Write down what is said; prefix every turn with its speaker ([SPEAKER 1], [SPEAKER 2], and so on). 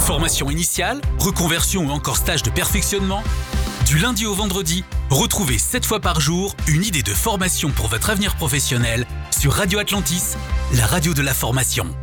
[SPEAKER 1] Formation initiale, reconversion ou encore stage de perfectionnement? Du lundi au vendredi, retrouvez 7 fois par jour une idée de formation pour votre avenir professionnel sur Radio Atlantis, la radio de la formation.